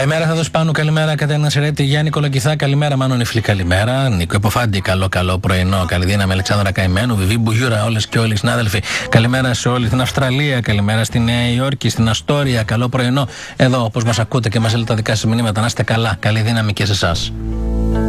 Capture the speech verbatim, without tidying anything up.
Καλημέρα, θα δώσω πάνω. Καλημέρα, Κατερίνα Σερέτη, Γιάννη Κολοκυθά. Καλημέρα, Μάνο Νιφλή. Καλημέρα, Νίκο Εποφάντη. Καλό, καλό πρωινό. Καλή δύναμη, Αλεξάνδρα Καημένου. Βιβί Μπουγιούρα, όλες και όλοι οι συνάδελφοι. Καλημέρα σε όλη την Αυστραλία. Καλημέρα στη Νέα Υόρκη, στην Αστόρια. Καλό πρωινό. Εδώ, όπως μας ακούτε και μας λέτε τα δικά σας μηνύματα, να είστε καλά. Καλή δύναμη και σε εσάς.